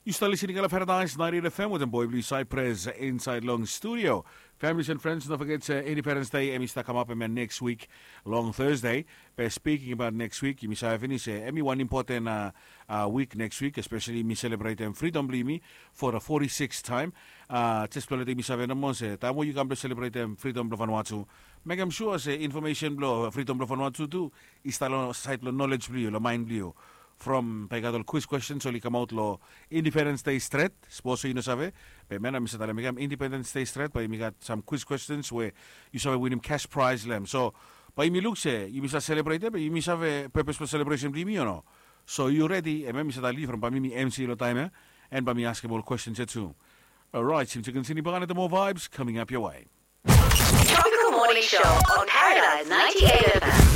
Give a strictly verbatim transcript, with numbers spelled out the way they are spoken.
You still listening to Paradise ninety-eight F M with Boy Blue Cypress inside Long Studio. Families and friends, don't forget uh, Independence Day. Emi está come up and next week, Long Thursday. But speaking about next week, you say finish Emi one important uh, uh, week next week, especially me celebrate um, Freedom Blimi for the forty-sixth time. Uh, just to let me say, no say, time you come to celebrate um, Freedom of Vanuatu. Make them sure say information blow Freedom of Vanuatu too. Istalo site lo knowledge blue, lo mind blue. From pegadol quiz questions, so come out lo Independence Day threat. Suppose you know sabe. But man, I'm saying that Independence Day threat. But we got some quiz questions where you sabe win him cash prize lem. So, but you look say you miss a celebrate, but you miss have a purposeful celebration, believe me or no. So you ready? And me said I leave from Pamimi M C lo time, and by me asking more questions too. All right, seems to continue behind the more vibes coming up your way. Tropical Morning Show on Paradise ninety-eight F M.